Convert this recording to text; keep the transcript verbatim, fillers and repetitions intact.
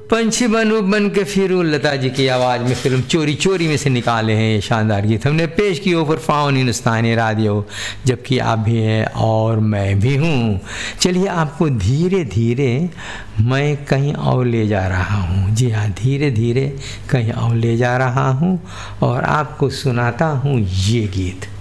पंछी बनू बन के फिरूं, लता जी की आवाज़ में फिल्म चोरी चोरी में से निकाले हैं ये शानदार गीत। हमने पेश किए ऊपर फाउन हिंदुस्तानी रेडियो, जबकि आप भी हैं और मैं भी हूँ। चलिए आपको धीरे धीरे मैं कहीं और ले जा रहा हूँ। जी हाँ, धीरे धीरे कहीं और ले जा रहा हूँ और आपको सुनाता हूँ ये गीत।